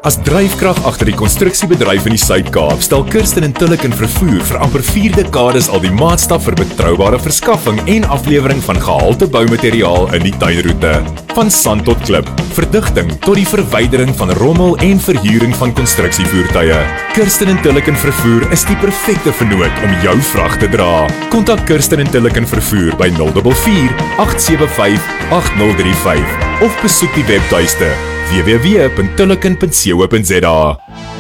As dryfkrag agter die konstruksiebedryf in die Suid-Kaap, stel Kirsten & Tulliken Vervoer vir amper 4 dekades al die maatstaf vir betroubare verskaffing en aflewering van gehalte boumateriaal in die tuinroete. Van sand tot klip, verdigting tot die verwydering van rommel en verhuuring van konstruksievoertuie. Kirsten & Tulliken Vervoer is die perfekte vennoot om jou vrag te dra. Kontak Kirsten & Tulliken Vervoer by 044 875 8035 of besoek die webtuiste www.tulliken.co.za.